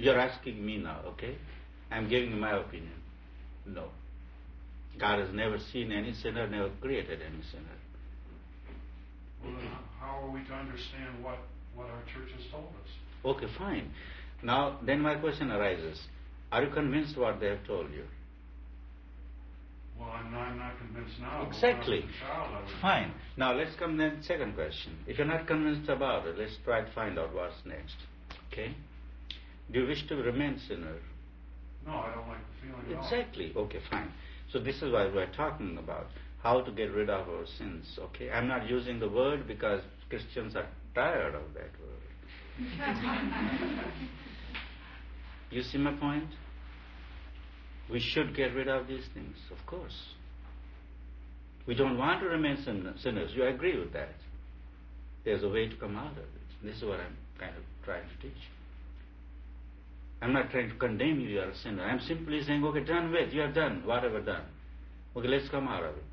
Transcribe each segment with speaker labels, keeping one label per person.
Speaker 1: You're asking me now, okay? I'm giving my opinion. No. God has never seen any sinner, never created any sinner.
Speaker 2: Well, then how are we to understand what our church has told us?
Speaker 1: Okay, fine. Now, then my question arises. Are you convinced what they have told you?
Speaker 2: Well, I'm not convinced now.
Speaker 1: Exactly.
Speaker 2: When I was a child, I was.
Speaker 1: Fine. Now, let's come then to the second question. If you're not convinced about it, let's try to find out what's next. Okay? Do you wish to remain sinner?
Speaker 2: No, I don't like the feeling at all.
Speaker 1: Exactly. Okay, fine. So this is why we're talking about how to get rid of our sins. Okay? I'm not using the word because Christians are tired of that word. You see my point? We should get rid of these things, of course. We don't want to remain sinners. You agree with that? There's a way to come out of it. This is what I'm kind of trying to teach. I'm not trying to condemn you, you are a sinner. I'm simply saying, okay, done with, you are done, whatever done. Okay, let's come out of it.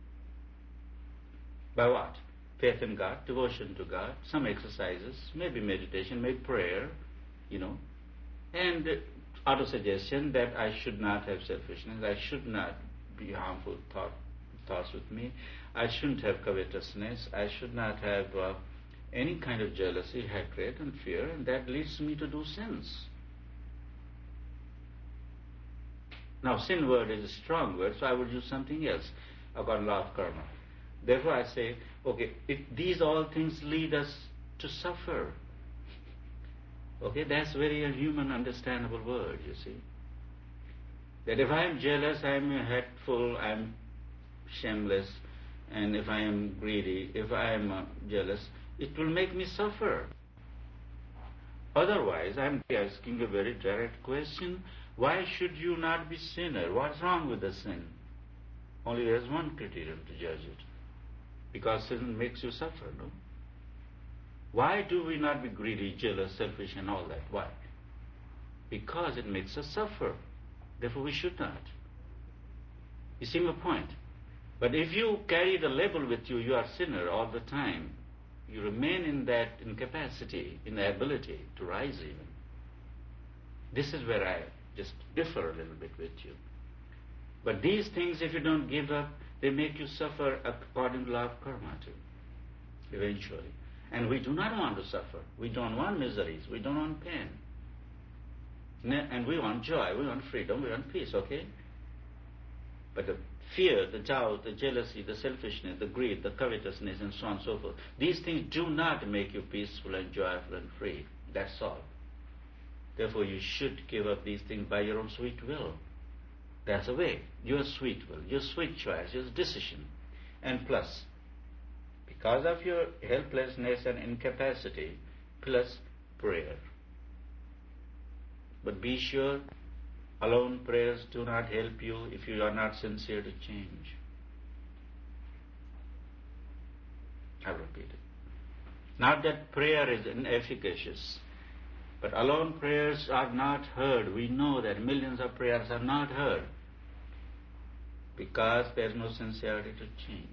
Speaker 1: By what? Faith in God, devotion to God, some exercises, maybe meditation, maybe prayer, and auto-suggestion that I should not have selfishness, I should not be harmful thoughts with me, I shouldn't have covetousness, I should not have any kind of jealousy, hatred and fear, and that leads me to do sins. Now, sin word is a strong word, so I would use something else according to law of karma. Therefore, I say, okay, if these all things lead us to suffer, okay, that's very a human understandable word, you see. That if I am jealous, I am hateful, I am shameless, and if I am greedy, if I am jealous, it will make me suffer. Otherwise, I am asking a very direct question. Why should you not be sinner? What's wrong with the sin? Only there is one criterion to judge it. Because sin makes you suffer, no? Why do we not be greedy, jealous, selfish and all that? Why? Because it makes us suffer. Therefore we should not. You see my point? But if you carry the label with you, you are sinner all the time, you remain in that incapacity, inability to rise even. This is where I just differ a little bit with you. But these things, if you don't give up, they make you suffer according to law of karma too, eventually. And we do not want to suffer. We don't want miseries. We don't want pain. And we want joy. We want freedom. We want peace, okay? But the fear, the doubt, the jealousy, the selfishness, the greed, the covetousness, and so on and so forth, these things do not make you peaceful and joyful and free. That's all. Therefore, you should give up these things by your own sweet will. That's the way. Your sweet will, your sweet choice, your decision. And plus, because of your helplessness and incapacity, plus prayer. But be sure, alone prayers do not help you if you are not sincere to change. I repeat it. Not that prayer is inefficacious, but alone prayers are not heard. We know that millions of prayers are not heard because there is no sincerity to change.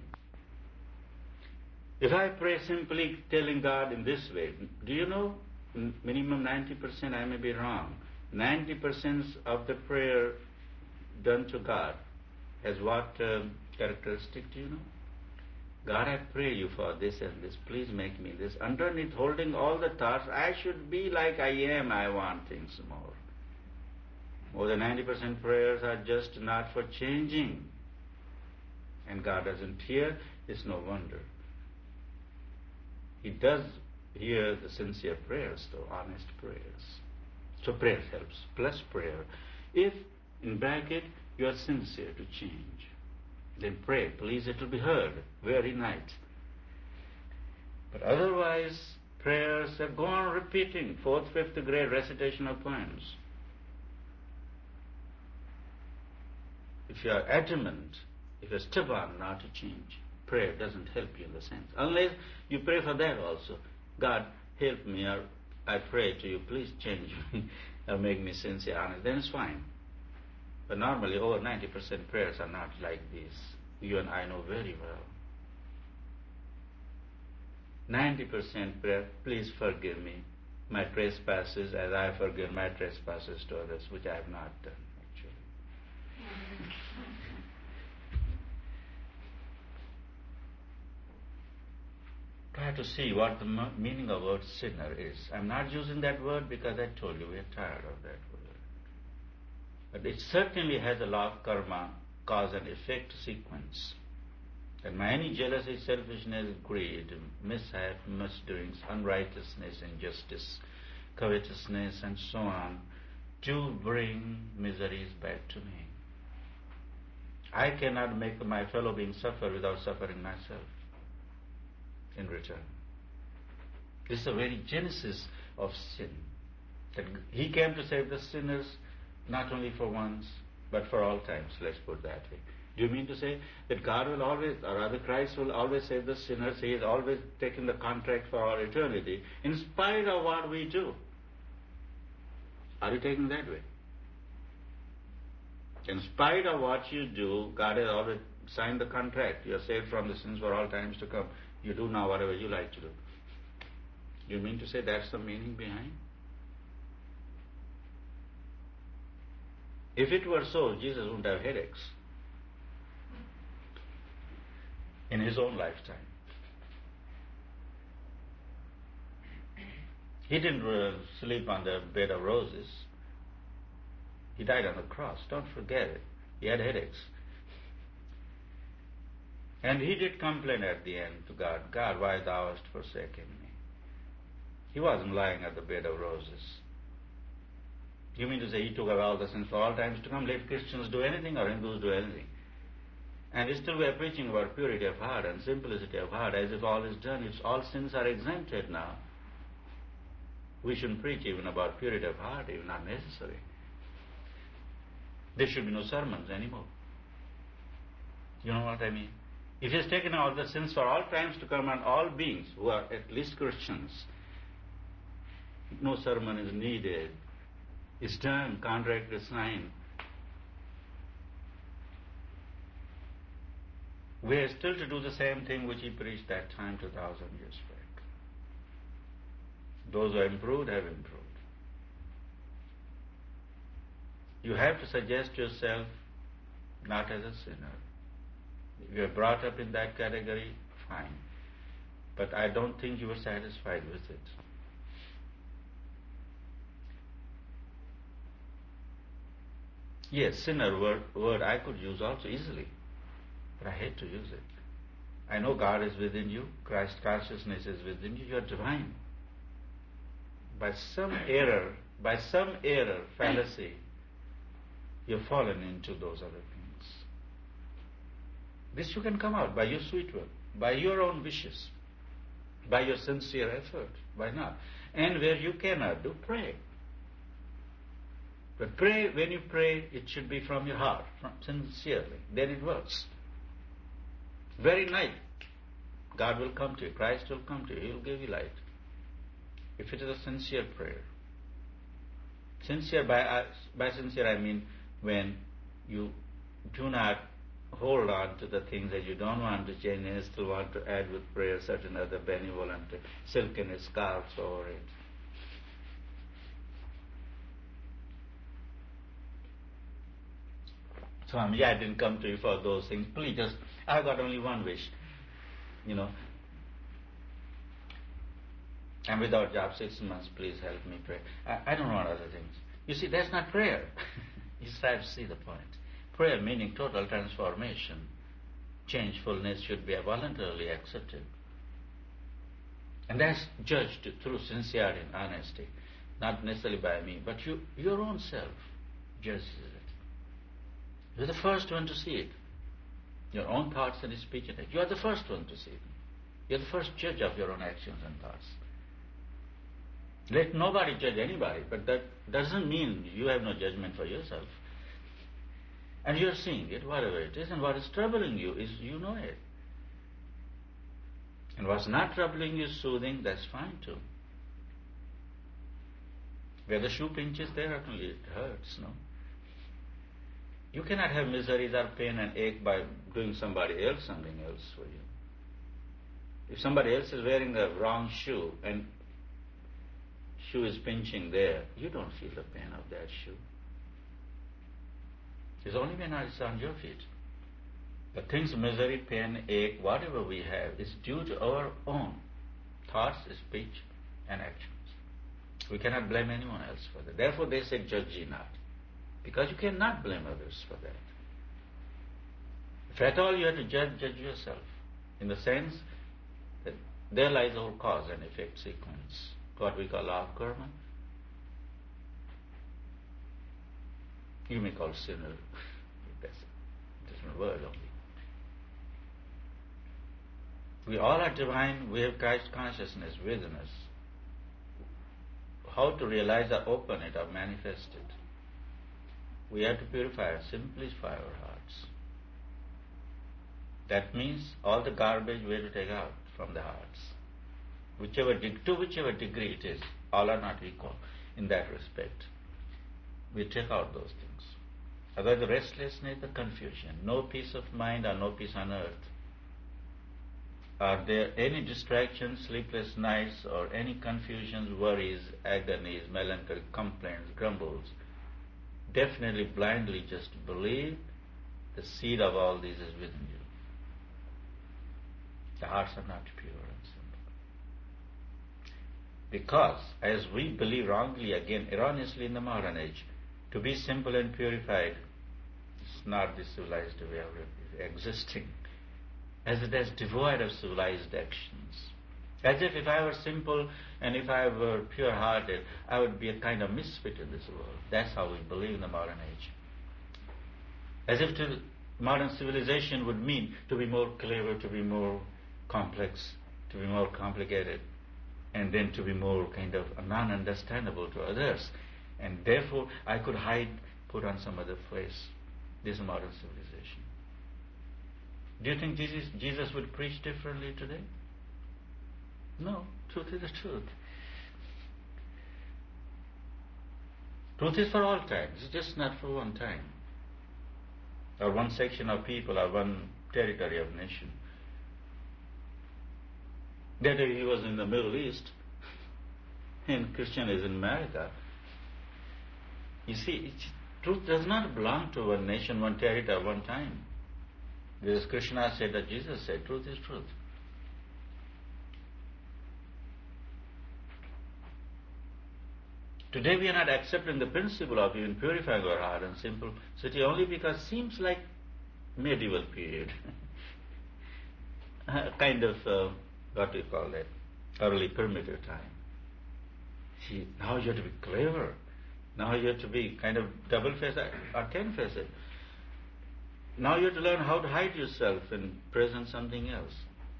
Speaker 1: If I pray simply telling God in this way, do you know, minimum 90%, I may be wrong, 90% of the prayer done to God has what characteristic, do you know? God, I pray you for this and this. Please make me this. Underneath, holding all the thoughts, I should be like I am. I want things more. More than 90% prayers are just not for changing. And God doesn't hear. It's no wonder. He does hear the sincere prayers, though, honest prayers. So prayer helps, plus prayer. If, in bracket, you are sincere to change, then pray, please, it will be heard very night. But otherwise, prayers that go on repeating, 4th, 5th grade recitation of poems. If you are adamant, if you are stubborn not to change, prayer doesn't help you in the sense. Unless you pray for that also. God, help me, or I pray to you, please change me, or make me sincere, honest, then it's fine. But normally over 90% prayers are not like this. You and I know very well. 90% prayer, please forgive me, my trespasses as I have forgiven my trespasses to others, which I have not done, actually. Try to see what the meaning of the word sinner is. I'm not using that word because I told you we are tired of that word. But it certainly has a law of karma, cause and effect sequence. And any jealousy, selfishness, greed, mishap, misdoings, unrighteousness, injustice, covetousness, and so on, do bring miseries back to me. I cannot make my fellow being suffer without suffering myself in return. This is the very genesis of sin. That He came to save the sinners not only for once, but for all times, let's put it that way. Do you mean to say that God will always, or rather Christ will always save the sinners? He has always taken the contract for our eternity, in spite of what we do. Are you taking that way? In spite of what you do, God has always signed the contract. You are saved from the sins for all times to come. You do now whatever you like to do. You mean to say that's the meaning behind? If it were so, Jesus wouldn't have headaches in His own lifetime. He didn't sleep on the bed of roses. He died on the cross. Don't forget it. He had headaches. And He did complain at the end to God, God, why thou hast forsaken me? He wasn't lying at the bed of roses. You mean to say He took away all the sins for all times to come? Let Christians do anything or Hindus do anything. And still we are preaching about purity of heart and simplicity of heart as if all is done. If all sins are exempted now, we shouldn't preach even about purity of heart, even not necessary. There should be no sermons anymore. You know what I mean? If He has taken out the sins for all times to come on all beings who are at least Christians, no sermon is needed. It's done, contract is signed. We are still to do the same thing which He preached that time 2,000 years back. Those who have improved have improved. You have to suggest yourself not as a sinner. If you are brought up in that category, fine. But I don't think you were satisfied with it. Yes, sinner word I could use also easily, but I hate to use it. I know God is within you, Christ consciousness is within you, you are divine. By some error, fallacy, you've fallen into those other things. This you can come out by your sweet will, by your own wishes, by your sincere effort. Why not? And where you cannot do, pray. But pray, when you pray, it should be from your heart, sincerely. Then it works. Very night, God will come to you. Christ will come to you. He will give you light. If it is a sincere prayer. Sincere, by sincere I mean when you do not hold on to the things that you don't want to change and still want to add with prayer certain other benevolent silken scarves over it. Swami, I didn't come to you for those things. Please just, I've got only one wish. I'm without job 6 months, please help me pray. I don't want other things. You see, that's not prayer. You try to see the point. Prayer meaning total transformation. Changefulness should be voluntarily accepted. And that's judged through sincerity and honesty. Not necessarily by me, but your own self judges it. You're the first one to see it. Your own thoughts and speech and act. You are the first one to see it. You're the first judge of your own actions and thoughts. Let nobody judge anybody, but that doesn't mean you have no judgment for yourself. And you're seeing it, whatever it is, and what is troubling you is you know it. And what's not troubling you, soothing, that's fine too. Where the shoe pinches, there certainly it hurts, no? You cannot have miseries or pain and ache by doing somebody else something else for you. If somebody else is wearing the wrong shoe and shoe is pinching there, you don't feel the pain of that shoe. It's only when it's on your feet. The things, misery, pain, ache, whatever we have, is due to our own thoughts, speech, and actions. We cannot blame anyone else for that. Therefore they say, judge ye not. Because you cannot blame others for that. If at all you have to judge yourself. In the sense that there lies our cause and effect sequence. What we call law of karma. You may call sinner. That's a different word only. We all are divine. We have Christ consciousness within us. How to realize or open it or manifest it? We have to purify or simplify our hearts. That means all the garbage we have to take out from the hearts. To whichever degree it is, all are not equal in that respect. We take out those things. Otherwise, the restlessness, the confusion, no peace of mind or no peace on earth. Are there any distractions, sleepless nights, or any confusions, worries, agonies, melancholy, complaints, grumbles? Definitely, blindly just believe the seed of all these is within you. The hearts are not pure and simple. Because, as we believe wrongly, again, erroneously in the modern age, to be simple and purified is not the civilized way of existing. As it is devoid of civilized actions. As if I were simple and if I were pure-hearted, I would be a kind of misfit in this world. That's how we believe in the modern age. As if modern civilization would mean to be more clever, to be more complex, to be more complicated, and then to be more kind of non-understandable to others. And therefore, I could put on some other face. This is modern civilization. Do you think Jesus would preach differently today? No. Truth is the truth. Truth is for all times. It's just not for one time. Or one section of people or one territory of nation. That day he was in the Middle East and Christian is in America. You see, truth does not belong to one nation, one territory, one time. Because Krishna said that Jesus said, truth is truth. Today we are not accepting the principle of even purifying our heart and simplicity only because it seems like medieval period. Kind of, what do you call that, early primitive time. See, now you have to be clever. Now you have to be kind of double-faced or ten-faced. Now you have to learn how to hide yourself and present something else.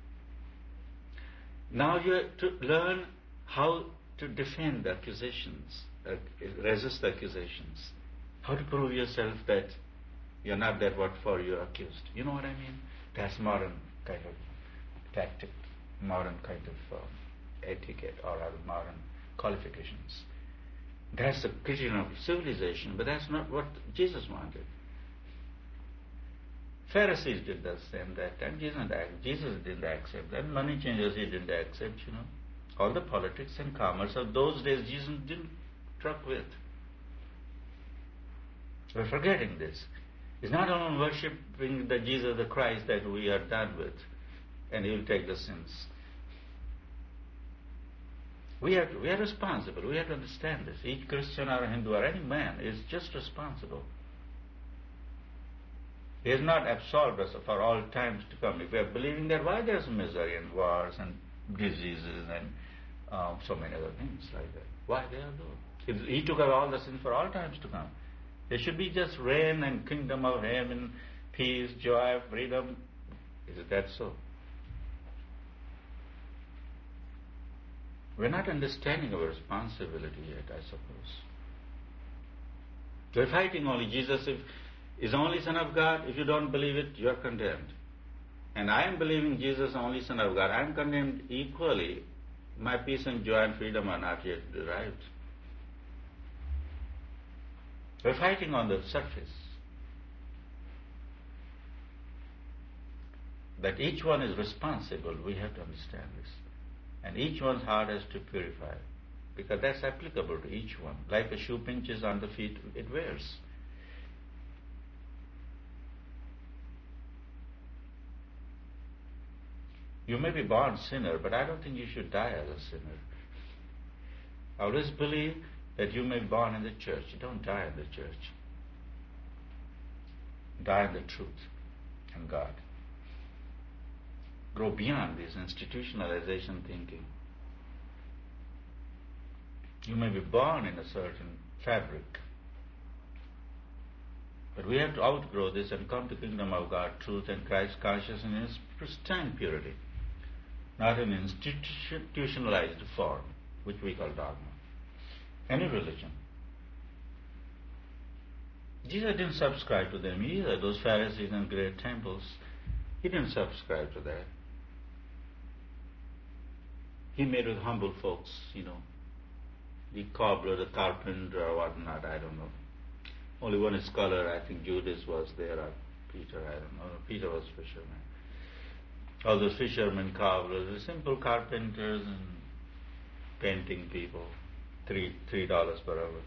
Speaker 1: Now you have to learn how to defend the accusations, resist the accusations. How to prove yourself that you're not that what for you're accused. You know what I mean? That's modern kind of tactic, modern kind of etiquette or modern qualifications. That's the criterion of civilization, but that's not what Jesus wanted. Pharisees did the same that time. Jesus didn't accept that. Money changers he didn't accept, All the politics and commerce of those days Jesus didn't truck with. We're forgetting this. It's not only worshipping the Jesus the Christ that we are done with and he will take the sins. We are responsible. We have to understand this. Each Christian or Hindu or any man is just responsible. He is not absolved us for all times to come. If we are believing that, why there's misery and wars and diseases and so many other things like that? Why they are those? He took away all the sins for all times to come. There should be just reign and kingdom of Him and peace, joy, freedom. Is that so? We're not understanding our responsibility yet, I suppose. We're fighting only Jesus is only Son of God. If you don't believe it, you are condemned. And I am believing Jesus only Son of God. I am condemned equally. My peace and joy and freedom are not yet derived. We're fighting on the surface. That each one is responsible, we have to understand this. And each one's heart has to purify. because that's applicable to each one. Like a shoe pinches on the feet, it wears. You may be born sinner, but I don't think you should die as a sinner. I always believe that you may be born in the church. You don't die in the church. Die in the truth and God. Grow beyond this institutionalization thinking. You may be born in a certain fabric, but we have to outgrow this and come to the kingdom of God, truth and Christ consciousness in its pristine purity, not in institutionalized form, which we call dogma. Any religion. Jesus didn't subscribe to them either, those Pharisees and great temples. He didn't subscribe to that. He made with humble folks, the cobbler, the carpenter, or whatnot, I don't know. Only one scholar, I think Judas was there, or Peter, I don't know. No, Peter was fisherman. All those fishermen, cobblers, the simple carpenters and painting people, $3 per hour.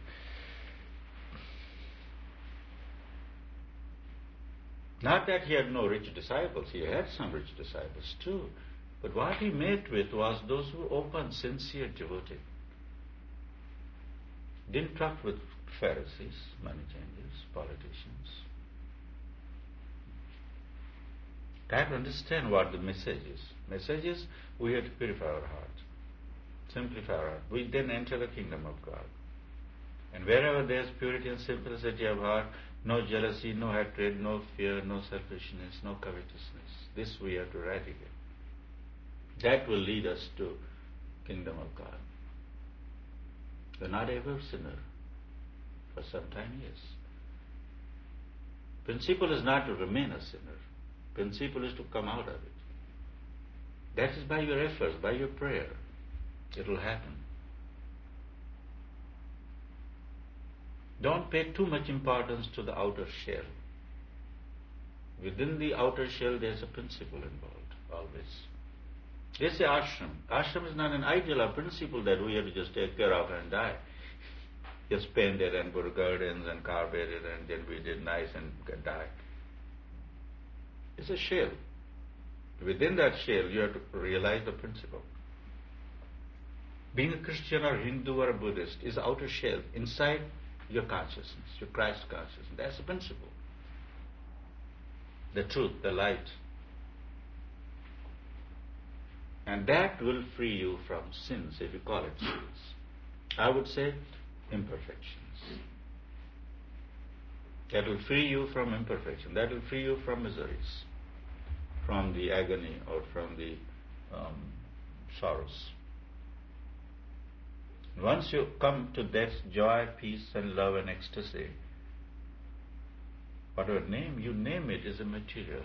Speaker 1: Not that he had no rich disciples, he had some rich disciples too. But what he met with was those who were open, sincere, devoted. Didn't talk with Pharisees, money changers, politicians. Try to understand what the message is. Message is we have to purify our heart, simplify our heart. We then enter the kingdom of God. And wherever there is purity and simplicity of heart, no jealousy, no hatred, no fear, no selfishness, no covetousness. This we have to eradicate. That will lead us to kingdom of God. You're not ever a sinner for some time, yes. Principle is not to remain a sinner. Principle is to come out of it. That is by your efforts, by your prayer. It will happen. Don't pay too much importance to the outer shell. Within the outer shell there is a principle involved, always. They say ashram. Ashram is not an ideal or principle that we have to just take care of and die. Just paint it and put gardens and carpet it and then we did nice and die. It's a shell. Within that shell you have to realize the principle. Being a Christian or Hindu or a Buddhist is the outer shell. Inside your consciousness, your Christ consciousness. That's the principle. The truth, the light. And that will free you from sins, if you call it sins. I would say imperfections. That will free you from imperfection. That will free you from miseries, from the agony or from the sorrows. Once you come to that joy, peace and love and ecstasy, whatever name you name it is immaterial.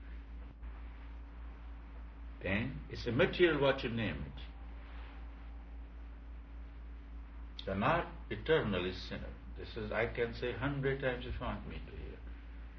Speaker 1: Then it's immaterial what you name it. You're not eternally sinner. This is, I can say 100 times if you want me to.